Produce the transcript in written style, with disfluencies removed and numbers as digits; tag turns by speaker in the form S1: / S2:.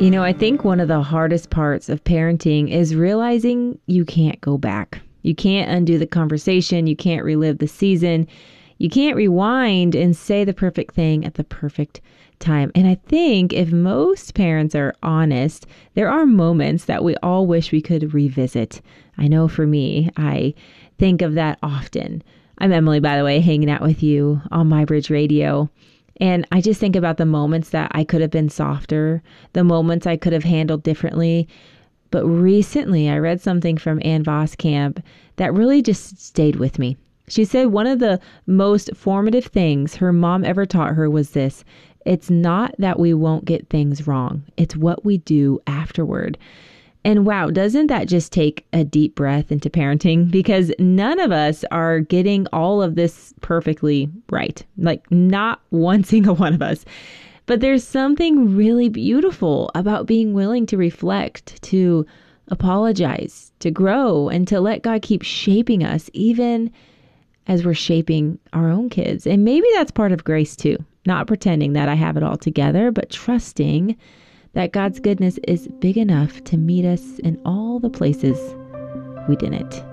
S1: I think one of the hardest parts of parenting is realizing you can't go back. You can't undo the conversation. You can't relive the season. You can't rewind and say the perfect thing at the perfect time. And I think if most parents are honest, there are moments that we all wish we could revisit. I know for me, I think of that often. I'm Emily, by the way, hanging out with you on My Bridge Radio. And I just think about the moments that I could have been softer, the moments I could have handled differently. But recently I read something from Ann Voskamp that really just stayed with me. She said one of the most formative things her mom ever taught her was this: it's not that we won't get things wrong. It's what we do afterward. And wow, doesn't that just take a deep breath into parenting? Because none of us are getting all of this perfectly right. Like not one single one of us. But there's something really beautiful about being willing to reflect, to apologize, to grow, and to let God keep shaping us, even as we're shaping our own kids. And maybe that's part of grace too. Not pretending that I have it all together, but trusting that God's goodness is big enough to meet us in all the places we didn't.